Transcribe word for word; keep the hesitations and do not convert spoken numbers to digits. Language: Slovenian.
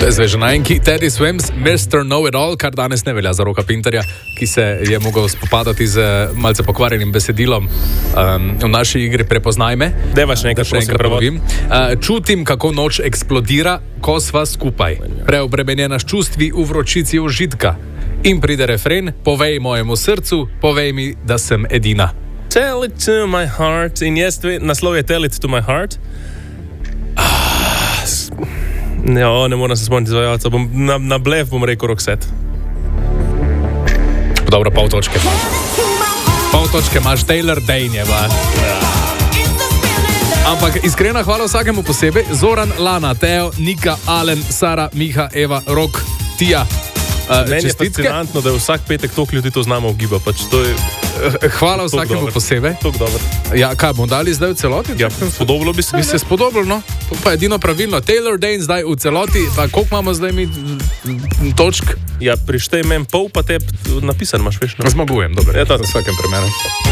Zdaj že najenki Teddy Swims, mister Know-It-All, kar danes ne velja za Roka Pinterja, ki se je mogel spopadati z malce pokvarjenim besedilom um, v naši igri Prepoznaj me. Devaš nekaj, še enkrat prepovim. Uh, čutim, kako noč eksplodira, ko sva skupaj. Preobremenjena s čustvi v vročici užitka. In pride refren, povej mojemu srcu, povej mi, da sem edina. Tell it to my heart. In jaz, naslov je Tell it to my heart. Ah, ne, o, ne moram se spomniti izvajalca. Na, na blef bom rekel Roxette. Dobro, pol točke. Pol točke imaš Taylor Dane. Ampak iskrena hvala vsakemu posebej. Zoran, Lana, Teo, Nika, Alen, Sara, Miha, Eva, Rok, Tija. Uh, Meni je fascinantno, da vsak petek toliko ljudi to znamo v giba. Pač to je, hvala vsakemu dober. Posebej. Ja, kaj bomo dali zdaj v celoti? Ja, spodobilo bi se. Bi se spodobilo, no. To pa je edino pravilno. Taylor Dane zdaj v celoti. Pa koliko imamo zdaj mi točk? Ja, prištej meni pol, pa te napisan imaš, veš. No? Zmagujem, dobro. Ja, v vsakem primeru.